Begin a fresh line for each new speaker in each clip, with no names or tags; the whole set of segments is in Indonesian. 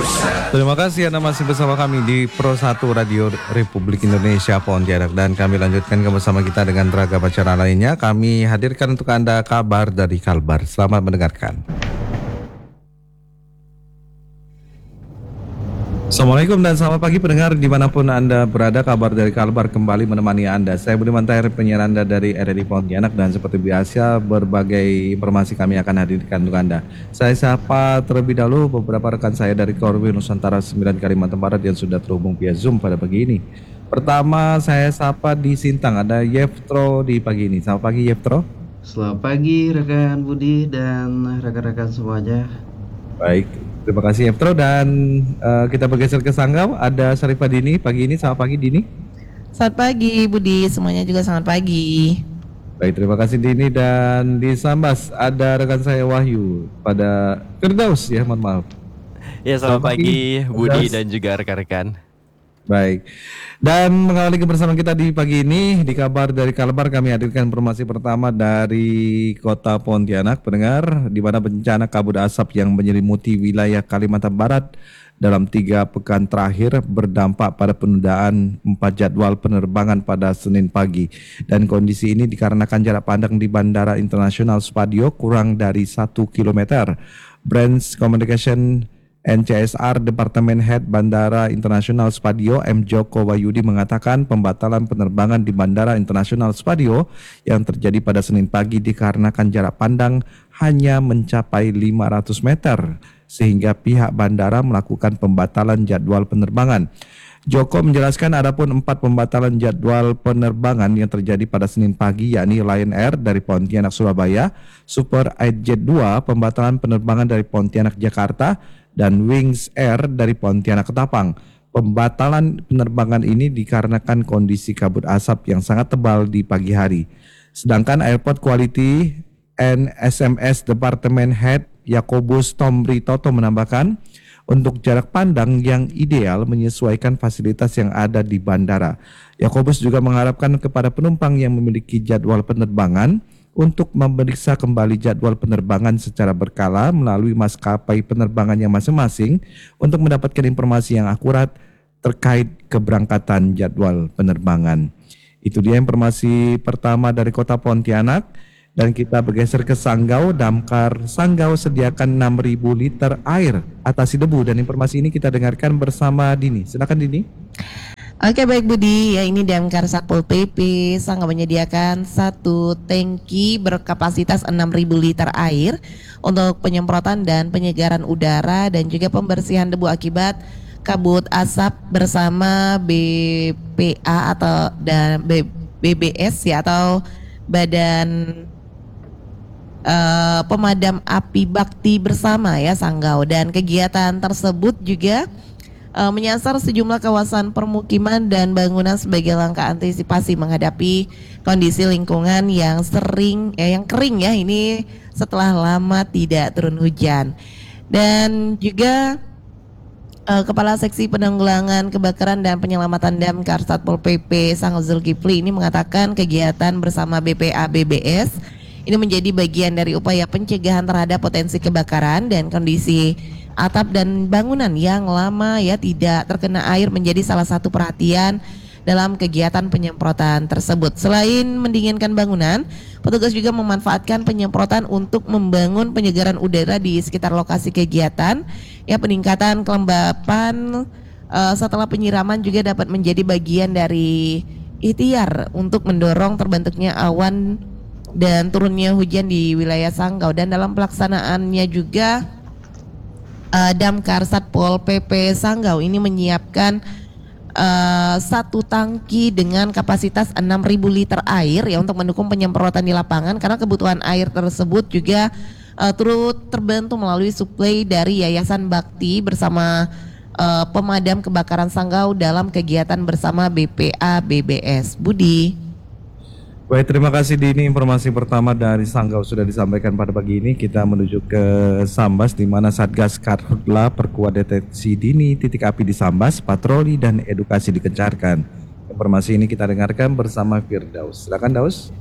Terima kasih Anda masih bersama kami di Pro 1 Radio Republik Indonesia Pontianak. Dan kami lanjutkan bersama kita dengan ragam acara lainnya. Kami hadirkan untuk Anda kabar dari Kalbar. Selamat mendengarkan. Assalamualaikum dan selamat pagi pendengar dimanapun Anda berada. Kabar dari Kalbar kembali menemani Anda. Saya Budiman Tahir, penyiar Anda dari RRI Pontianak, dan seperti biasa berbagai informasi kami akan hadirkan untuk Anda. Saya sapa terlebih dahulu beberapa rekan saya dari Korwil Nusantara 9 Kalimantan Barat yang sudah terhubung via Zoom pada pagi ini. Pertama saya sapa di Sintang, ada Yeftro di pagi ini. Selamat pagi Yeftro.
Selamat pagi rekan Budi dan rekan-rekan semuanya.
Baik, terima kasih Yeftro. Dan kita bergeser ke Sanggau, ada Syarifah Dini pagi ini. Selamat pagi Dini.
Selamat pagi Budi, semuanya juga selamat pagi.
Baik, terima kasih Dini. Dan di Sambas ada rekan saya Wahyu pada Firdaus ya, mohon maaf.
Ya, selamat pagi Budi dan juga rekan-rekan.
Baik, dan mengawali kebersamaan kita di pagi ini di kabar dari Kalbar, kami hadirkan informasi pertama dari kota Pontianak pendengar, di mana bencana kabut asap yang menyelimuti wilayah Kalimantan Barat dalam 3 pekan terakhir berdampak pada penundaan 4 jadwal penerbangan pada Senin pagi. Dan kondisi ini dikarenakan jarak pandang di Bandara Internasional Spadio kurang dari 1 km. Branch Communication NCSR Departemen Head Bandara Internasional Spadio M. Joko Wayudi mengatakan pembatalan penerbangan di Bandara Internasional Spadio yang terjadi pada Senin pagi dikarenakan jarak pandang hanya mencapai 500 meter sehingga pihak bandara melakukan pembatalan jadwal penerbangan. Joko menjelaskan adapun 4 pembatalan jadwal penerbangan yang terjadi pada Senin pagi yakni Lion Air dari Pontianak Surabaya, Super Jet 2 pembatalan penerbangan dari Pontianak Jakarta, dan Wings Air dari Pontianak Ketapang. Pembatalan penerbangan ini dikarenakan kondisi kabut asap yang sangat tebal di pagi hari. Sedangkan Airport Quality and SMS Department Head Yakobus Tomri Toto menambahkan, untuk jarak pandang yang ideal menyesuaikan fasilitas yang ada di bandara. Yakobus juga mengharapkan kepada penumpang yang memiliki jadwal penerbangan untuk memeriksa kembali jadwal penerbangan secara berkala melalui maskapai penerbangannya masing-masing untuk mendapatkan informasi yang akurat terkait keberangkatan jadwal penerbangan. Itu dia informasi pertama dari kota Pontianak. Dan kita bergeser ke Sanggau. Damkar Sanggau sediakan 6.000 liter air atasi debu, dan informasi ini kita dengarkan bersama Dini. Silakan Dini.
Oke, baik Budi, ya ini Damkar Satpol PP Sanggau menyediakan 1 tangki berkapasitas 6.000 liter air untuk penyemprotan dan penyegaran udara dan juga pembersihan debu akibat kabut asap bersama BPA atau dan BBS ya, atau Badan Pemadam Api Bakti Bersama ya Sanggau. Dan kegiatan tersebut juga menyasar sejumlah kawasan permukiman dan bangunan sebagai langkah antisipasi menghadapi kondisi lingkungan yang yang kering ya, ini setelah lama tidak turun hujan. Dan juga Kepala Seksi Penanggulangan Kebakaran dan Penyelamatan Damkar Satpol PP Sanggau Zulkifli ini mengatakan kegiatan bersama BPA BBS ini menjadi bagian dari upaya pencegahan terhadap potensi kebakaran, dan kondisi atap dan bangunan yang lama ya tidak terkena air menjadi salah satu perhatian dalam kegiatan penyemprotan tersebut. Selain mendinginkan bangunan, petugas juga memanfaatkan penyemprotan untuk membangun penyegaran udara di sekitar lokasi kegiatan. Ya, peningkatan kelembapan setelah penyiraman juga dapat menjadi bagian dari ikhtiar untuk mendorong terbentuknya awan dan turunnya hujan di wilayah Sanggau. Dan dalam pelaksanaannya juga Damkar Satpol PP Sanggau ini menyiapkan 1 tangki dengan kapasitas 6.000 liter air ya untuk mendukung penyemprotan di lapangan, karena kebutuhan air tersebut juga turut terbantu melalui suplai dari Yayasan Bakti bersama Pemadam Kebakaran Sanggau dalam kegiatan bersama BPA BBS. Budi.
Baik, terima kasih Dini. Informasi pertama dari Sanggau sudah disampaikan pada pagi ini. Kita menuju ke Sambas, di mana Satgas Karhutla perkuat deteksi dini titik api di Sambas, patroli dan edukasi dikencarkan. Informasi ini kita dengarkan bersama Firdaus. Silakan Daus.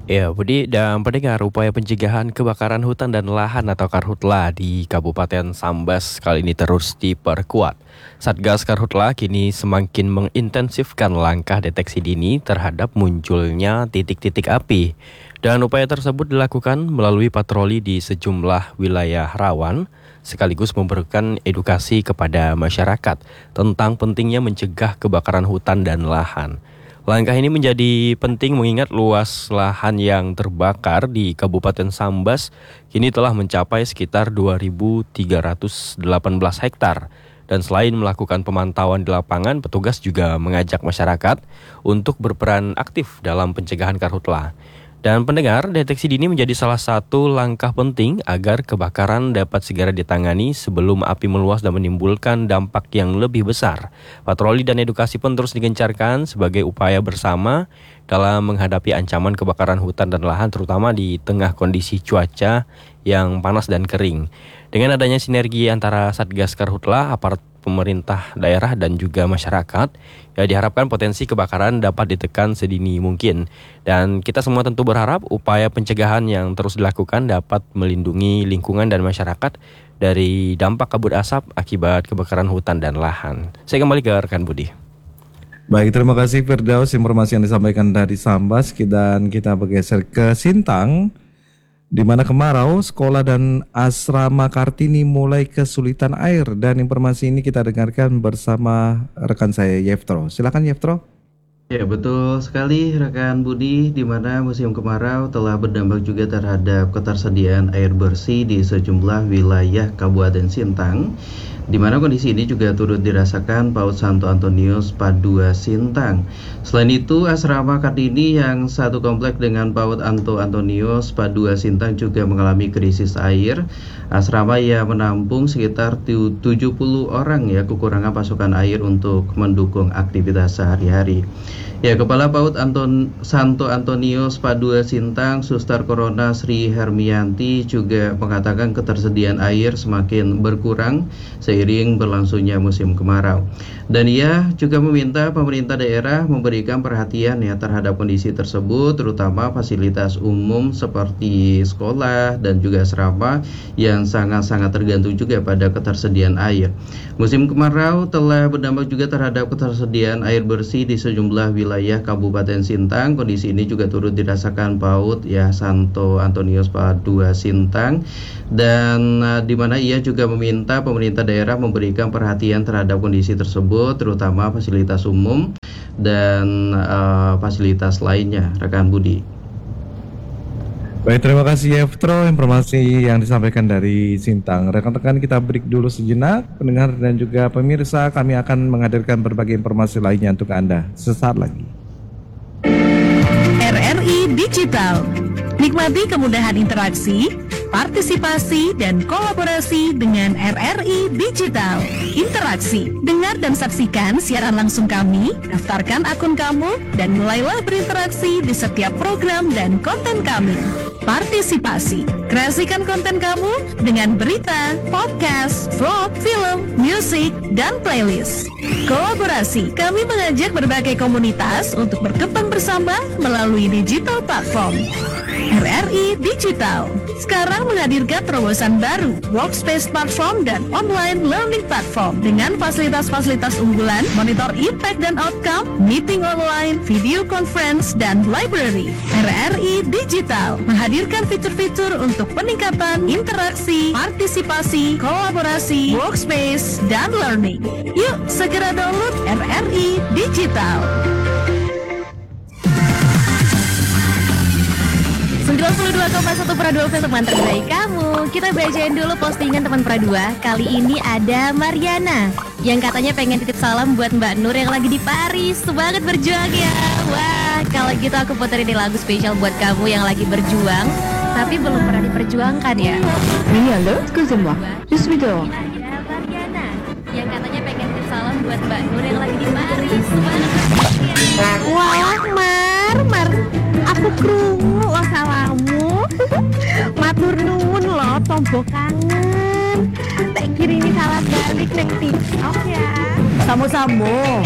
Ya, Budi dan pendengar, upaya pencegahan kebakaran hutan dan lahan atau Karhutla di Kabupaten Sambas kali ini terus diperkuat. Satgas Karhutla kini semakin mengintensifkan langkah deteksi dini terhadap munculnya titik-titik api. Dan upaya tersebut dilakukan melalui patroli di sejumlah wilayah rawan, sekaligus memberikan edukasi kepada masyarakat tentang pentingnya mencegah kebakaran hutan dan lahan. Langkah ini menjadi penting mengingat luas lahan yang terbakar di Kabupaten Sambas kini telah mencapai sekitar 2.318 hektar. Dan selain melakukan pemantauan di lapangan, petugas juga mengajak masyarakat untuk berperan aktif dalam pencegahan Karhutla. Dan pendengar, deteksi dini menjadi salah satu langkah penting agar kebakaran dapat segera ditangani sebelum api meluas dan menimbulkan dampak yang lebih besar. Patroli dan edukasi pun terus digencarkan sebagai upaya bersama dalam menghadapi ancaman kebakaran hutan dan lahan, terutama di tengah kondisi cuaca yang panas dan kering. Dengan adanya sinergi antara Satgas Karhutla, aparat pemerintah daerah dan juga masyarakat, ya diharapkan potensi kebakaran dapat ditekan sedini mungkin. Dan kita semua tentu berharap upaya pencegahan yang terus dilakukan dapat melindungi lingkungan dan masyarakat dari dampak kabut asap akibat kebakaran hutan dan lahan. Saya kembali ke rekan Budi.
Baik, terima kasih Firdaus informasi yang disampaikan dari Sambas. Dan kita bergeser ke Sintang, di mana kemarau, sekolah dan asrama Kartini mulai kesulitan air. Dan informasi ini kita dengarkan bersama rekan saya Yeftro. Silakan Yeftro.
Ya, betul sekali rekan Budi, di mana musim kemarau telah berdampak juga terhadap ketersediaan air bersih di sejumlah wilayah Kabupaten Sintang, di mana kondisi ini juga turut dirasakan PAUD Santo Antonius Padua Sintang. Selain itu, asrama Kartini yang satu komplek dengan PAUD Santo Antonius Padua Sintang juga mengalami krisis air. Asrama yang menampung sekitar 70 orang ya, kekurangan pasokan air untuk mendukung aktivitas sehari-hari. Ya, Kepala PAUD Santo Antonius Padua Sintang, Suster Corona Sri Hermianti juga mengatakan ketersediaan air semakin berkurang seiring berlangsungnya musim kemarau. Dan ia juga meminta pemerintah daerah memberikan perhatian ya terhadap kondisi tersebut, terutama fasilitas umum seperti sekolah dan juga asrama yang sangat-sangat tergantung juga pada ketersediaan air. Musim kemarau telah berdampak juga terhadap ketersediaan air bersih di sejumlah wilayah Kabupaten Sintang. Kondisi ini juga turut dirasakan PAUD ya Santo Antonius Padua Sintang, dan di mana ia juga meminta pemerintah daerah memberikan perhatian terhadap kondisi tersebut, terutama fasilitas umum dan fasilitas lainnya, rekan Budi.
Baik, terima kasih Yeftro informasi yang disampaikan dari Sintang. Rekan-rekan, kita break dulu sejenak. Pendengar dan juga pemirsa, kami akan menghadirkan berbagai informasi lainnya untuk Anda sesaat lagi.
RRI Digital. Nikmati kemudahan interaksi, partisipasi, dan kolaborasi dengan RRI Digital. Interaksi, dengar dan saksikan siaran langsung kami, daftarkan akun kamu, dan mulailah berinteraksi di setiap program dan konten kami. Partisipasi, kreasikan konten kamu dengan berita, podcast, vlog, film, musik, dan playlist. Kolaborasi, kami mengajak berbagai komunitas untuk berkembang bersama melalui digital platform. RRI Digital sekarang menghadirkan terobosan baru, workspace platform dan online learning platform dengan fasilitas-fasilitas unggulan, monitor impact dan outcome, meeting online, video conference, dan library. RRI Digital menghadirkan fitur-fitur untuk peningkatan interaksi, partisipasi, kolaborasi, workspace, dan learning. Yuk segera download RRI Digital. 92,1 Pradua FM, teman terbaik kamu. Kita bacain dulu postingan teman Pradua. Kali ini ada Mariana yang katanya pengen titip salam buat Mbak Nur yang lagi di Paris. Semangat berjuang ya. Wah, kalau gitu aku puterin lagu spesial buat kamu yang lagi berjuang tapi belum pernah diperjuangkan ya.
Oui, allô, excusez-moi. Je suis dehors.
Ada Mariana yang katanya pengen titip salam buat Mbak Nur yang lagi di Paris. Semangat berjuang ya.
Wah, Mar, aku krungu lo salamu. Matur nuwun lo, tombo kangen. Tak kirimi salam balik neng TikTok ya. Samo-samo.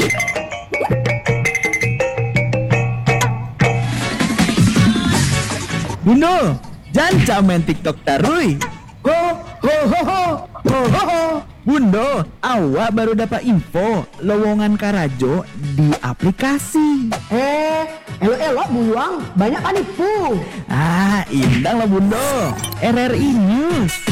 Bundo, jangan main TikTok tarui. Ho ho ho ho ho ho ho. Bundo, awak baru dapat info lowongan Karajo di aplikasi.
Elok-elok buang, banyak panipu.
Indang lah Bundo. RRI News.